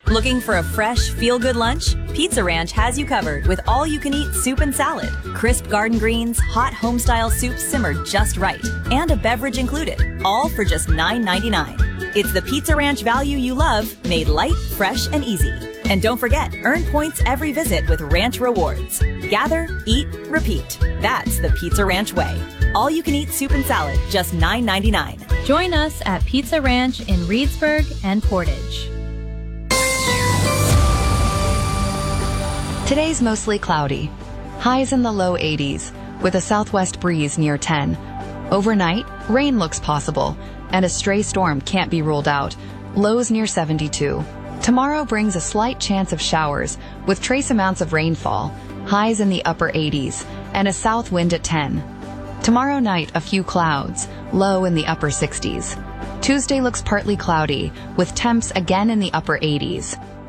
Looking for a fresh, feel-good lunch? Pizza Ranch has you covered with all-you-can-eat soup and salad. Crisp garden greens, hot home-style soups simmered just right, and a beverage included, all for just $9.99. It's the Pizza Ranch value you love, made light, fresh, and easy. And don't forget, earn points every visit with Ranch Rewards. Gather, eat, repeat. That's the Pizza Ranch way. All-you-can-eat soup and salad, just $9.99. Join us at Pizza Ranch in Reedsburg and Portage. Today's mostly cloudy. Highs in the low 80s, with a southwest breeze near 10. Overnight, rain looks possible, and a stray storm can't be ruled out. Lows near 72. Tomorrow brings a slight chance of showers, with trace amounts of rainfall. Highs in the upper 80s, and a south wind at 10. Tomorrow night, a few clouds, low in the upper 60s. Tuesday looks partly cloudy, with temps again in the upper 80s.